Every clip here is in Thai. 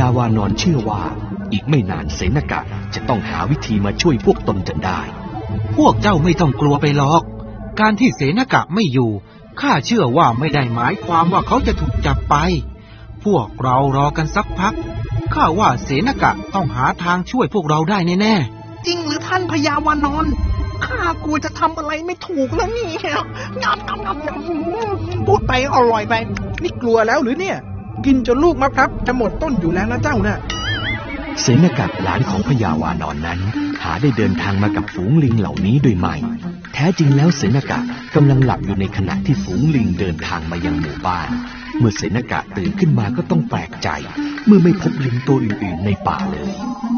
าวานอนเชื่อว่าอีกไม่นานเสนกะจะต้องหาวิธีมาช่วยพวกตนจนได้พวกเจ้าไม่ต้องกลัวไปหรอกการที่เสนกะไม่อยู่ข้าเชื่อว่าไม่ได้หมายความว่าเขาจะถูกจับไปพวกเรารอกันสักพักข้าว่าเสนกะต้องหาทางช่วยพวกเราได้แน่ๆจริงหรือท่านพญาวานอนข้ากลัวจะทำอะไรไม่ถูกแล้วนี่พูดไปอร่อยไปนี่กลัวแล้วหรือเนี่ยกินจนลูกมะพร้าวจะหมดต้นอยู่แล้วนะเจ้าน่ะเสนกะหลานของพญาวานอนนั้นหาได้เดินทางมากับฝูงลิงเหล่านี้โดยไม่แท้จริงแล้วเสนกะกำลังหลับอยู่ในขณะที่ฝูงลิงเดินทางมายังหมู่บ้านเมื่อเสนกะตื่นขึ้นมาก็ต้องแปลกใจเมื่อไม่พบลิงตัวอื่นๆในป่าเลย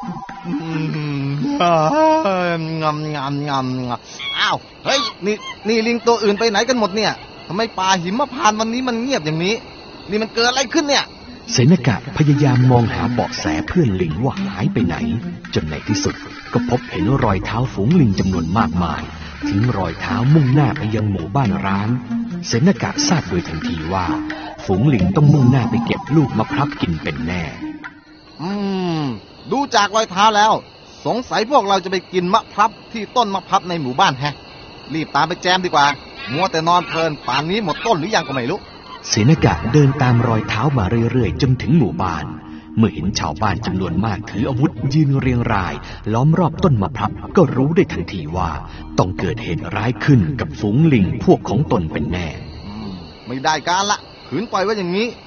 อ้าวเฮ้ยนี่ลิงตัวอื่นไปไหนกันหมดเนี่ยทำไมป่าหิมพานต์วันนี้มันเงียบอย่างนี้นี่มันเกิดอะไรขึ้นเนี่ยเสนกะพยายามมองหาเบาะแสเพื่อนลิงว่าหายไปไหนจนในที่สุดก็พบเห็นรอยเท้าฝูงลิงจำนวนมากมายทิ้งรอยเท้ามุ่งหน้าไปยังหมู่บ้านร้างเสนกะทราบโดยทันทีว่าฝูงลิงต้องมุ่งหน้าไปเก็บลูกมะพร้าวกินเป็นแน่ดูจากรอยเท้าแล้วสงสัยพวกเราจะไปกินมะพร้าวที่ต้นมะพร้าวในหมู่บ้านแฮะรีบตามไปแจมดีกว่ามัวแต่นอนเพลินป่านนี้หมดต้นหรือยังก็ไม่รู้เสนกะเดินตามรอยเท้ามาเรื่อยๆจนถึงหมู่บ้านเมื่อเห็นชาวบ้านจำนวนมากถืออาวุธยืนเรียงรายล้อมรอบต้นมะพร้าวก็รู้ได้ทันทีว่าต้องเกิดเหตุร้ายขึ้นกับฝูงลิงพวกของตนเป็นแน่ไม่ได้การละขืนปล่อยไว้อย่างนี้